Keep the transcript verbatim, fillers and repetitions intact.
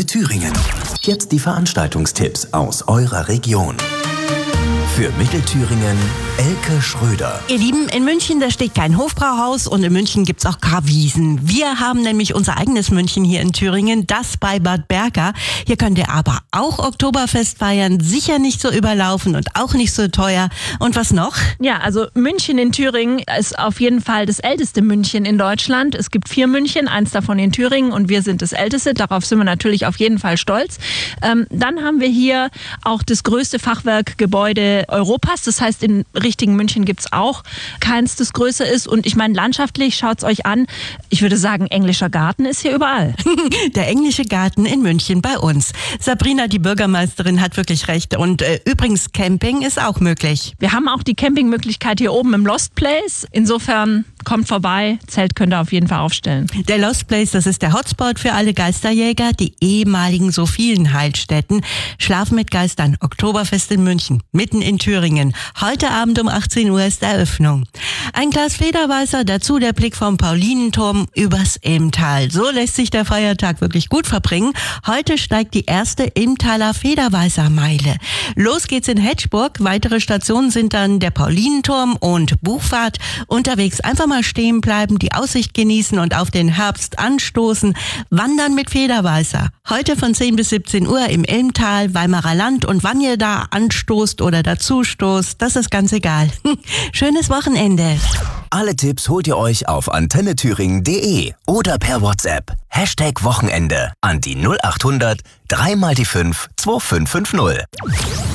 Thüringen. Jetzt die Veranstaltungstipps aus eurer Region. Für Mittelthüringen Elke Schröder. Ihr Lieben, in München, da steht kein Hofbrauhaus und in München gibt's auch Gravisen. Wir haben nämlich unser eigenes München hier in Thüringen, das bei Bad Berka. Hier könnt ihr aber auch Oktoberfest feiern, sicher nicht so überlaufen und auch nicht so teuer. Und was noch? Ja, also München in Thüringen ist auf jeden Fall das älteste München in Deutschland. Es gibt vier München, eins davon in Thüringen und wir sind das älteste. Darauf sind wir natürlich auf jeden Fall stolz. Ähm, dann haben wir hier auch das größte Fachwerkgebäude Europas. Das heißt, in richtigen München gibt es auch keins, das größer ist. Und ich meine, landschaftlich, schaut es euch an. Ich würde sagen, englischer Garten ist hier überall. Der englische Garten in München bei uns. Sabrina, die Bürgermeisterin, hat wirklich recht. Und äh, übrigens, Camping ist auch möglich. Wir haben auch die Campingmöglichkeit hier oben im Lost Place. Insofern kommt vorbei. Zelt könnt ihr auf jeden Fall aufstellen. Der Lost Place, das ist der Hotspot für alle Geisterjäger. Die ehemaligen so vielen Heilstätten. Schlafen mit Geistern. Oktoberfest in München. Mitten in Thüringen. Heute Abend um achtzehn Uhr ist Eröffnung. Ein Glas Federweißer, dazu der Blick vom Paulinenturm übers Ilmtal. So lässt sich der Feiertag wirklich gut verbringen. Heute steigt die erste Ilmtaler Federweißer-Meile. Los geht's in Hetschburg. Weitere Stationen sind dann der Paulinenturm und Buchfahrt. Unterwegs einfach mal stehen bleiben, die Aussicht genießen und auf den Herbst anstoßen. Wandern mit Federweißer. Heute von zehn bis siebzehn Uhr im Ilmtal, Weimarer Land. Und wann ihr da anstoßt oder dazu stoßt, das ist ganz egal. Schönes Wochenende. Alle Tipps holt ihr euch auf antenne thüringen punkt de oder per WhatsApp. Hashtag Wochenende an die null acht hundert drei mal die fünf zwei fünf fünf null.